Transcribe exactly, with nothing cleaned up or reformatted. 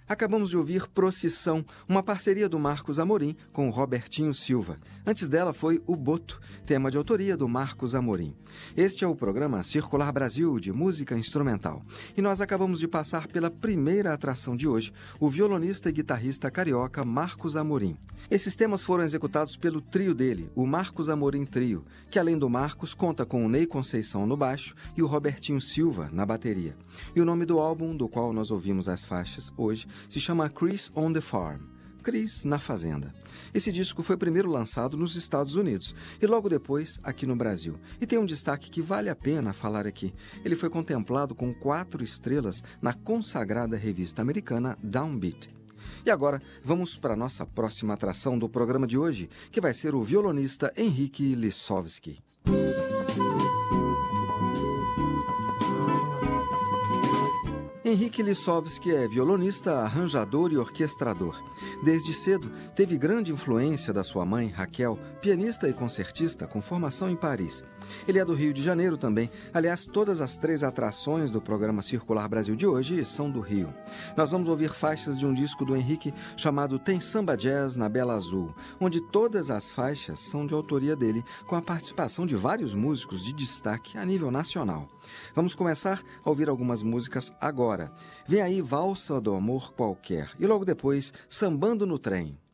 Acabamos de ouvir Procissão, uma parceria do Marcos Amorim com o Robertinho Silva. Antes dela foi O Boto, tema de autoria do Marcos Amorim. Este é o programa Circular Brasil de música instrumental. E nós acabamos de passar pela primeira atração de hoje, o violonista e guitarrista carioca Marcos Amorim. Esses temas foram executados pelo trio dele, o Marcos Amorim Trio, que além do Marcos conta com o Ney Conceição no baixo e o Robertinho Silva na bateria. E o nome do álbum do qual nós ouvimos as faixas hoje se chama Chris on the Farm, Chris na Fazenda. Esse disco foi primeiro lançado nos Estados Unidos e logo depois aqui no Brasil. E tem um destaque que vale a pena falar aqui. Ele foi contemplado com quatro estrelas na consagrada revista americana Downbeat. E agora, vamos para a nossa próxima atração do programa de hoje, que vai ser o violonista Henrique Lissovski. Henrique Lissovski é violonista, arranjador e orquestrador. Desde cedo, teve grande influência da sua mãe, Raquel, pianista e concertista com formação em Paris. Ele é do Rio de Janeiro também. Aliás, todas as três atrações do programa Circular Brasil de hoje são do Rio. Nós vamos ouvir faixas de um disco do Henrique chamado Tem Samba Jazz na Bela Azul, onde todas as faixas são de autoria dele, com a participação de vários músicos de destaque a nível nacional. Vamos começar a ouvir algumas músicas agora. Vem aí Valsa do Amor Qualquer e logo depois Sambando no Trem.